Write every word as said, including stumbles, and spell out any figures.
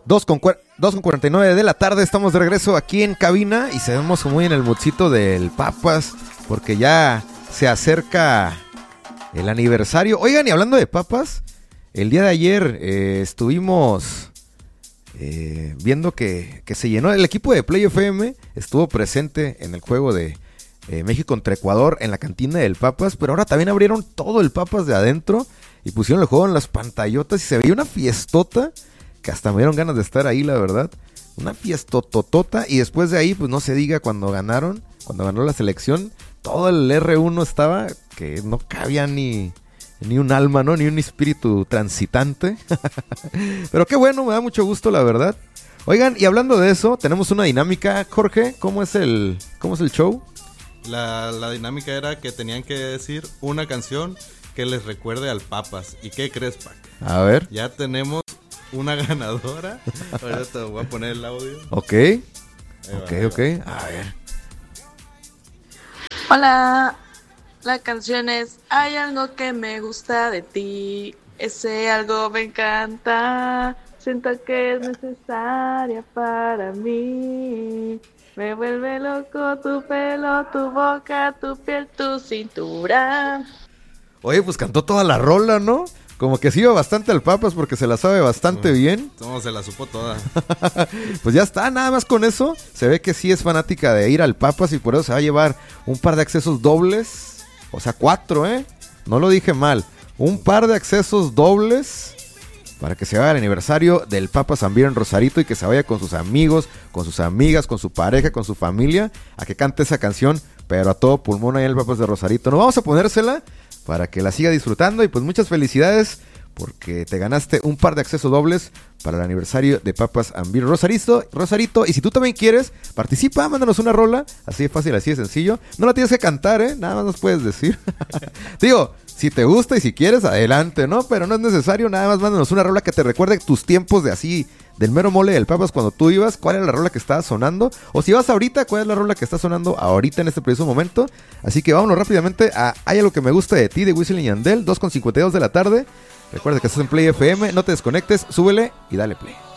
dos con cuarenta y nueve de la tarde, estamos de regreso aquí en cabina y seguimos muy en el moodcito del Papas, porque ya se acerca el aniversario. Oigan, y hablando de Papas, el día de ayer eh, estuvimos eh, viendo que, que se llenó, el equipo de Play F M estuvo presente en el juego de eh, México contra Ecuador en la cantina del Papas, pero ahora también abrieron todo el Papas de adentro y pusieron el juego en las pantallotas y se veía una fiestota que hasta me dieron ganas de estar ahí, la verdad. Una fiestototota. Y después de ahí, pues no se diga cuando ganaron, cuando ganó la selección, todo el erre uno estaba que no cabía ni, ni un alma, ¿no? Ni un espíritu transitante. Pero qué bueno, me da mucho gusto, la verdad. Oigan, y hablando de eso, tenemos una dinámica. Jorge, ¿cómo es el, cómo es el show? La, la dinámica era que tenían que decir una canción que les recuerde al Papas. ¿Y qué crees, Pac? A ver. Ya tenemos una ganadora. Ahorita te voy a poner el audio. Ok. Ahí Ok, va, ok. A ver. Hola, la canción es Hay algo que me gusta de ti. Ese algo me encanta. Siento que es necesaria para mí. Me vuelve loco tu pelo, tu boca, tu piel, tu cintura. Oye, pues cantó toda la rola, ¿no? Como que sí iba bastante al Papas porque se la sabe bastante bien. No, se la supo toda. Pues ya está, nada más con eso. Se ve que sí es fanática de ir al Papas y por eso se va a llevar un par de accesos dobles. O sea, cuatro, ¿eh? No lo dije mal. Un par de accesos dobles para que se vaya al aniversario del Papas Ambir en Rosarito y que se vaya con sus amigos, con sus amigas, con su pareja, con su familia, a que cante esa canción, pero a todo pulmón ahí en el Papas de Rosarito. Nos vamos a ponérsela para que la siga disfrutando y pues muchas felicidades porque te ganaste un par de accesos dobles para el aniversario de Papas Ambir Rosarito, Rosarito. Y si tú también quieres, participa, mándanos una rola, así de fácil, así de sencillo. No la tienes que cantar, ¿eh? Nada más nos puedes decir. Digo, si te gusta y si quieres, adelante, ¿no? Pero no es necesario, nada más mándanos una rola que te recuerde tus tiempos de así, del mero mole del Papas cuando tú ibas, cuál era la rola que estaba sonando, o si vas ahorita, cuál es la rola que está sonando ahorita en este preciso momento. Así que vámonos rápidamente a Hay algo que me gusta de ti, de Wisin y Yandel, dos con cincuenta y dos de la tarde. Recuerda que estás en Play F M, no te desconectes, súbele y dale play.